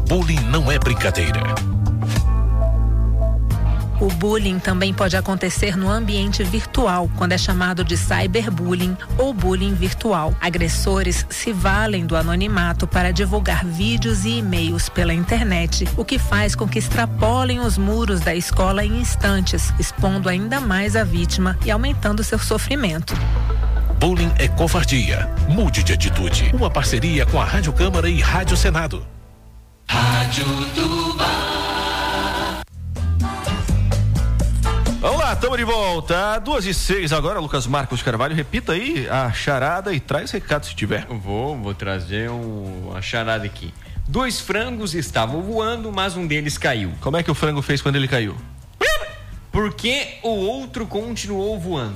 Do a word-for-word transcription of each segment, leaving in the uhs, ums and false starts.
Bullying não é brincadeira. O bullying também pode acontecer no ambiente virtual, quando é chamado de cyberbullying ou bullying virtual. Agressores se valem do anonimato para divulgar vídeos e e-mails pela internet, o que faz com que extrapolem os muros da escola em instantes, expondo ainda mais a vítima e aumentando seu sofrimento. Bullying é covardia. Mude de atitude. Uma parceria com a Rádio Câmara e Rádio Senado. Rádio Tuba. Vamos lá, estamos de volta. Duas e seis agora, Lucas Marcos Carvalho. Repita aí a charada e traz recado se tiver. Vou, vou trazer um, uma charada aqui. Dois frangos estavam voando, mas um deles caiu. Como é que o frango fez quando ele caiu? Porque o outro continuou voando.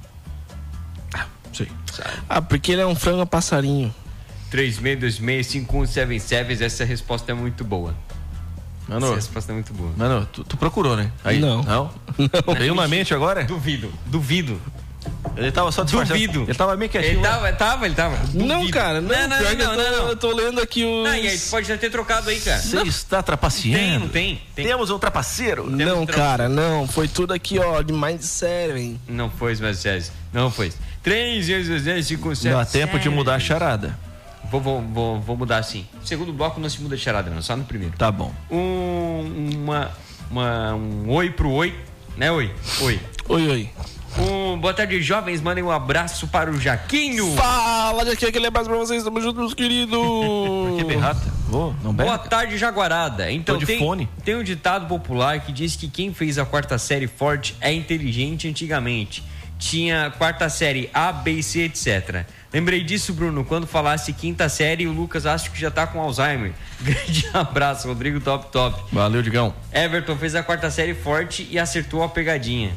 Ah, sei. Ah, porque ele é um frango passarinho. três seis dois seis cinco um sete sete, essa resposta é muito boa. Mano, essa resposta é muito boa. Mano, tu, tu procurou, né? Aí, não. Não? Não. Veio na mente agora? Duvido, duvido. Ele tava só disfarçado. Duvido. Ele tava meio quietinho. Ele tava, tava, ele tava. Duvido. Não, cara, não. Não, não, Pior não, que eu, não, tô, não. eu tô lendo aqui os... Não, e aí pode já ter trocado aí, cara. Você está trapaceando. Tem, não tem, tem. Temos um trapaceiro. Não, cara, não. Foi tudo aqui, ó, de Mind Seven. Não foi, mas sério. Não foi. três seis cinco sete. Não há tempo de mudar a charada. Vou, vou, vou, vou mudar sim. No segundo bloco não se muda de charada, não, só no primeiro. Tá bom. Um, uma, uma, um oi pro oi, né, oi? Oi. Oi, oi. Um, boa tarde, jovens. Mandem um abraço para o Jaquinho. Fala, Jaquinho, aquele abraço pra vocês. Tamo juntos, meus queridos. Que berrata. Vou, não Boa berra. tarde, Jaguarada. Então, Tô de tem, fone. tem um ditado popular que diz que quem fez a quarta série forte é inteligente antigamente. Tinha quarta série A, B, C, etcétera. Lembrei disso, Bruno, quando falasse quinta série, o Lucas acho que já tá com Alzheimer. Grande abraço, Rodrigo Top Top. Valeu, Digão. Everton fez a quarta série forte e acertou a pegadinha.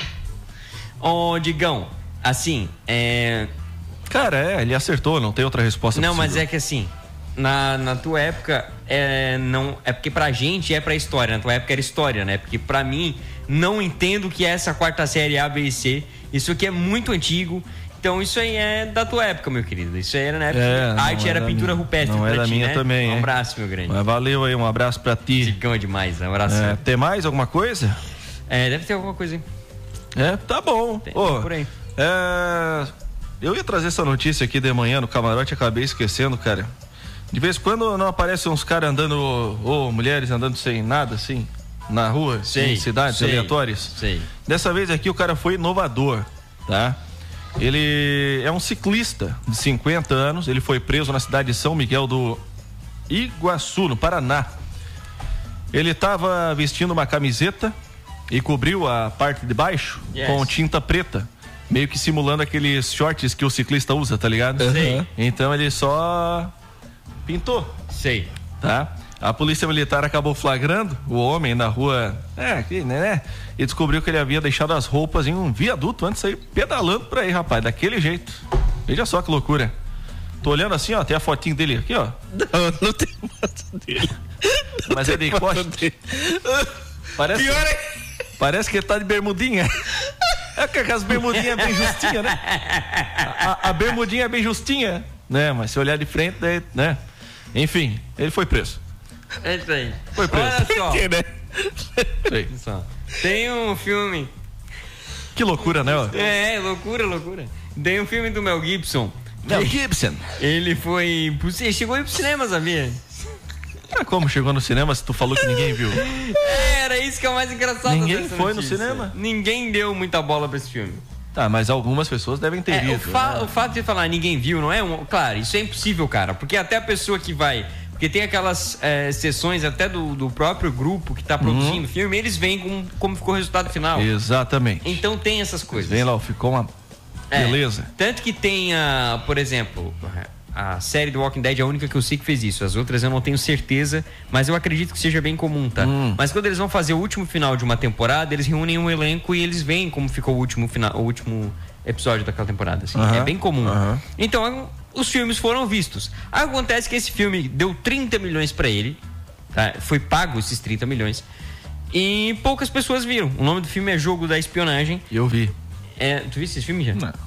Ô, oh, Digão, assim, é... Cara, é, ele acertou, não tem outra resposta Não, possível. mas é que assim, na, na tua época, é, não, é porque pra gente é pra história, na tua época era história, né? Porque pra mim, não entendo o que é essa quarta série A, B e C. Isso aqui é muito antigo. Então isso aí é da tua época, meu querido. Isso aí era na época. É, a arte é era pintura minha, rupestre. Não é pra da ti, minha né? também, Um hein? abraço, meu grande. Mas valeu aí, um abraço pra ti. Digão é demais, um abraço. É, tem mais alguma coisa? É, deve ter alguma coisa aí. É, tá bom. Tem, Ô, por aí. É, eu ia trazer essa notícia aqui de manhã no camarote, acabei esquecendo, cara. De vez em quando não aparecem uns caras andando, ou mulheres andando sem nada, assim, na rua, Sei, em cidades sei, aleatórias. sei. Dessa vez aqui o cara foi inovador, tá? Ele é um ciclista de cinquenta anos, ele foi preso na cidade de São Miguel do Iguaçu, no Paraná. Ele estava vestindo uma camiseta e cobriu a parte de baixo Yes. com tinta preta, meio que simulando aqueles shorts que o ciclista usa, tá ligado? Sei. Então ele só pintou, Sei. tá? A polícia militar acabou flagrando o homem na rua, é, aqui, né? E descobriu que ele havia deixado as roupas em um viaduto antes de sair pedalando por aí, rapaz, daquele jeito. Veja só que loucura. Tô olhando assim, ó, tem a fotinho dele aqui, ó. Não, não tem foto dele. Mas é de costa. Parece, Pior é... parece que ele tá de bermudinha. É que as bermudinhas bem justinha, né? A, a bermudinha é bem justinha, né? Mas se olhar de frente, daí, né? Enfim, ele foi preso. É isso aí. Foi preso. Olha só. Que, né? Sei. Só. Tem um filme. Que loucura, né? Ó? É, loucura, loucura. Tem um filme do Mel Gibson. Mel Gibson. Ele foi. Ele chegou aí pro cinema, sabia? Ah, como chegou no cinema se tu falou que ninguém viu? É, era isso que é o mais engraçado. Ninguém dessa foi no notícia. cinema? Ninguém deu muita bola pra esse filme. Tá, mas algumas pessoas devem ter É, visto. o, fa- né? o fato de falar ninguém viu, não é um. Claro, isso é impossível, cara. Porque até a pessoa que vai. Porque tem aquelas é, sessões até do, do próprio grupo que tá produzindo o Uhum. filme, eles veem como, como ficou o resultado final. Exatamente. Então tem essas coisas. Vem lá, ficou uma É, beleza. Tanto que tem, a, por exemplo, a série do Walking Dead é a única que eu sei que fez isso. As outras eu não tenho certeza, mas eu acredito que seja bem comum, tá? Hum. Mas quando eles vão fazer o último final de uma temporada, eles reúnem um elenco e eles veem como ficou o último, final, o último episódio daquela temporada. Assim. Aham, É bem comum. aham. Então, os filmes foram vistos. Acontece que esse filme deu trinta milhões pra ele, tá? Foi pago esses trinta milhões. E poucas pessoas viram. O nome do filme é Jogo da Espionagem. Eu vi. É, tu viste esse filme já? Não.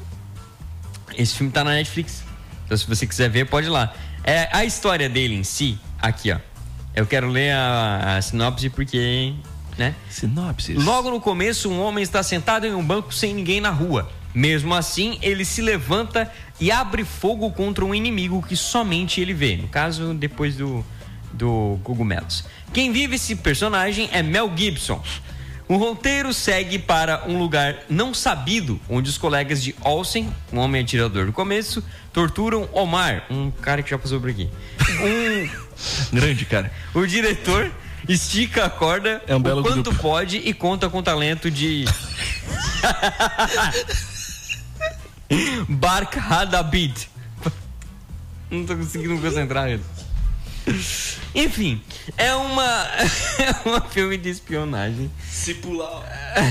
Esse filme tá na Netflix. Então, se você quiser ver, pode ir lá. É, a história dele em si, aqui, ó. Eu quero ler a, a sinopse porque, né? Sinopse. Logo no começo, um homem está sentado em um banco sem ninguém na rua. Mesmo assim, ele se levanta e abre fogo contra um inimigo que somente ele vê. No caso, depois do, do Cogumelos. Quem vive esse personagem é Mel Gibson. O roteiro segue para um lugar não sabido, onde os colegas de Olsen, um homem atirador do começo, torturam Omar, um cara que já passou por aqui. Um grande cara. O diretor estica a corda é um belo o quanto grupo. pode e conta com o talento de Bark Hadabid. Não tô conseguindo me concentrar. Enfim, é uma é um filme de espionagem. Se pular.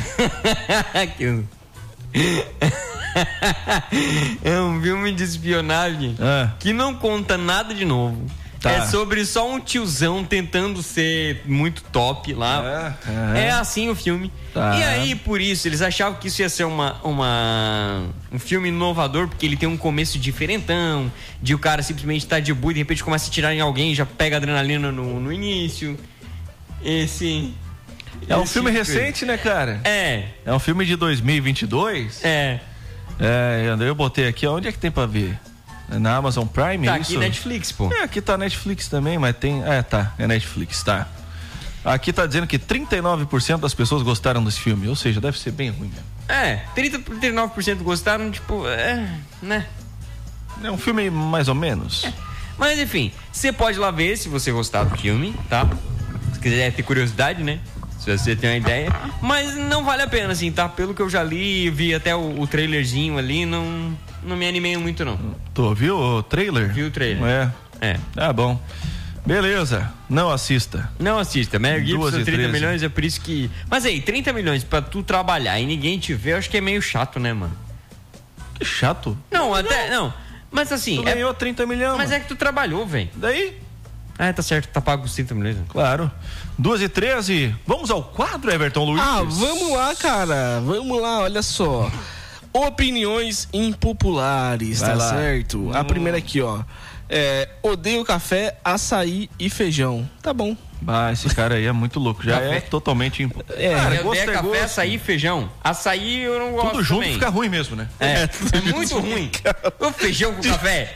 É um filme de espionagem ah. que não conta nada de novo. Tá. É sobre só um tiozão tentando ser muito top lá. É, é. é assim o filme. Tá. E aí, por isso, eles achavam que isso ia ser uma, uma, um filme inovador, porque ele tem um começo diferentão, de o cara simplesmente tá de boa e de repente começa a tirar em alguém, já pega adrenalina no, no início. Esse... É um filme recente, né, cara? É. É um filme de dois mil e vinte e dois? É. É, eu botei aqui, onde é que tem pra ver? Na Amazon Prime, tá é isso? Aqui Netflix, pô. É, aqui tá Netflix também, mas tem... É, tá, é Netflix, tá. Aqui tá dizendo que trinta e nove por cento das pessoas gostaram desse filme, ou seja, deve ser bem ruim mesmo. É, trinta, trinta e nove por cento gostaram, tipo, é, né? É um filme mais ou menos. É. Mas enfim, você pode ir lá ver se você gostar do filme, tá? Se quiser ter curiosidade, né? Se você tem uma ideia. Mas não vale a pena, assim, tá? Pelo que eu já li, vi até o, o trailerzinho ali, não... Não me animei muito, não. Tu viu o trailer? Vi o trailer. É. É. Tá bom. Beleza. Não assista. Não assista. Mel Gibson, trinta milhões, é por isso que... Mas aí, trinta milhões pra tu trabalhar e ninguém te ver, eu acho que é meio chato, né, mano? Que chato? Não, até... Não. Mas assim... Tu é... ganhou trinta milhões. Mas é que tu trabalhou, velho. Daí? Ah, tá certo. Tá pago os trinta milhões. Né? Claro. duas e treze. Vamos ao quadro, Everton Luiz? Ah, vamos lá, cara. Vamos lá, olha só. Opiniões impopulares, Vai tá lá. certo? A primeira aqui, ó. É, odeio café, açaí e feijão. Tá bom. Ah, esse cara aí é muito louco. Já Café? é totalmente impo... É, Cara, eu eu odeio gosto é café, gosto. açaí e feijão. Açaí eu não gosto Tudo junto também. fica ruim mesmo, né? É, é muito ruim. O feijão com café.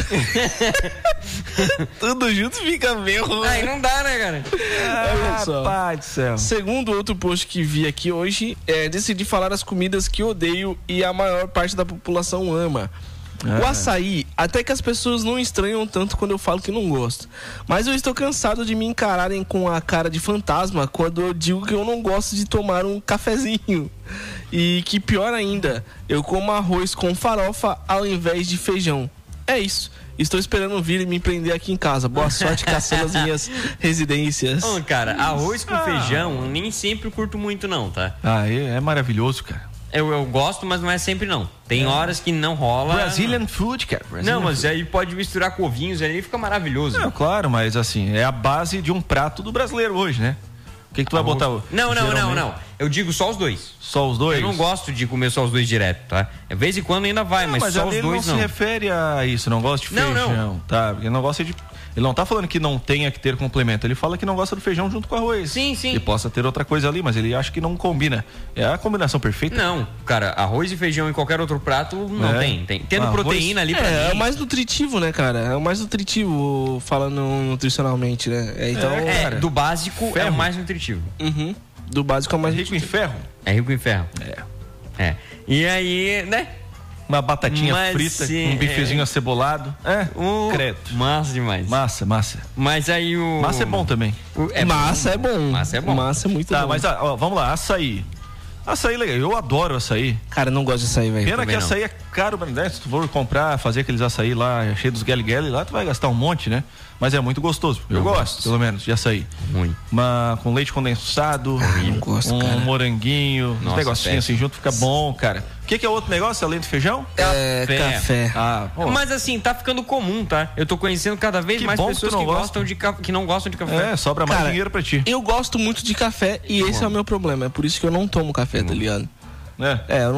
Tudo junto fica meio ruim. Aí não dá, né, cara? Olha só. Pai do céu. Segundo outro post que vi aqui hoje, é, decidi falar as comidas que odeio e a maior parte da população ama. Ah. O açaí, até que as pessoas não estranham tanto quando eu falo que não gosto. Mas eu estou cansado de me encararem com a cara de fantasma quando eu digo que eu não gosto de tomar um cafezinho. E que pior ainda, eu como arroz com farofa ao invés de feijão. É isso. Estou esperando vir e me prender aqui em casa. Boa sorte caçando as minhas residências. Ô, cara, arroz com Ah. feijão nem sempre curto muito, não, tá? Ah, é, é maravilhoso, cara. Eu, eu gosto, mas não é sempre, não. Tem horas que não rola. Brazilian food, cara. Brazilian Não, mas food. aí pode misturar com ovinhos ali e fica maravilhoso. Não, claro, mas assim, é a base de um prato do brasileiro hoje, né? O que, que tu vai botar? Não, não, não, geralmente? não. Eu digo só os dois. Só os dois? Eu não gosto de comer só os dois direto, tá? De vez em quando ainda vai, Não, mas, mas só ali os ele dois não não. se refere a isso, não gosta de Não, feijão, não. tá? Ele não gosta de... Ele não tá falando que não tenha que ter complemento, ele fala que não gosta do feijão junto com arroz. Sim, sim. E possa ter outra coisa ali, mas ele acha que não combina. É a combinação perfeita. Não, cara, arroz e feijão em qualquer outro prato não É. tem. tem. Tendo Arroz- proteína ali pra É, é mim. o mais nutritivo, né, cara? É o mais nutritivo falando nutricionalmente, né? É, então, É, É, cara, do básico é ferro. o mais nutritivo. uhum, do básico é o mais Rico em ferro. É rico em ferro. É. É. E aí, né? Uma batatinha Mas frita sim, com um bifezinho é. acebolado. É, O... credo. Massa demais. Massa, massa. Mas aí o... Massa é bom também. o- é Massa bom. é bom. Massa é bom. Massa é muito Tá, bom. mas ah, ó, vamos lá, açaí. Açaí legal, eu adoro açaí. Cara, eu não gosto de açaí, velho. Pena que também não. açaí é caro, né? Se tu for comprar, fazer aqueles açaí lá, cheio dos guele-guele lá, tu vai gastar um monte, né? Mas é muito gostoso. Eu, Eu gosto, gosto. pelo menos, de açaí. Ruim. Uma, com leite condensado, não gosto, um cara. moranguinho, uns Nossa, negocinhos assim péssimo. junto, fica bom, cara. O que, que é outro negócio além do feijão? É, Café. café. Ah, pô. Mas assim, tá ficando comum, tá? Eu tô conhecendo cada vez Que mais bom que pessoas tu que, não gosta. gostam de ca... que não gostam de café. É, sobra mais Cara, dinheiro pra ti. Eu gosto muito de café e esse é o meu problema. É por isso que eu não tomo café, tá ligado? É. É, eu